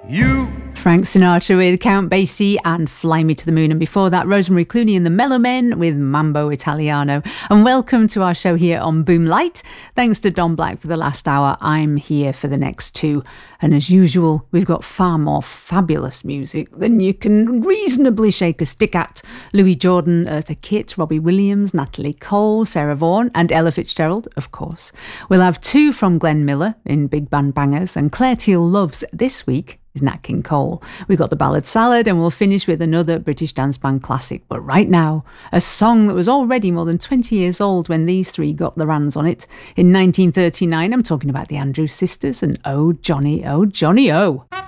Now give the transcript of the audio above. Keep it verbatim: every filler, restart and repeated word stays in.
You. Frank Sinatra with Count Basie and Fly Me to the Moon. And before that, Rosemary Clooney and the Mellow Men with Mambo Italiano. And welcome to our show here on Boom Light. Thanks to Don Black for the last hour. I'm here for the next two. And as usual, we've got far more fabulous music than you can reasonably shake a stick at. Louis Jordan, Eartha Kitt, Robbie Williams, Natalie Cole, Sarah Vaughan and Ella Fitzgerald, of course. We'll have two from Glenn Miller in Big Band Bangers, and Claire Teal Loves this week is Nat King Cole. We've got the Ballad Salad, and we'll finish with another British dance band classic. But right now, a song that was already more than twenty years old when these three got their hands on it. In nineteen thirty-nine, I'm talking about the Andrews Sisters and Oh Johnny, Oh Johnny, Oh.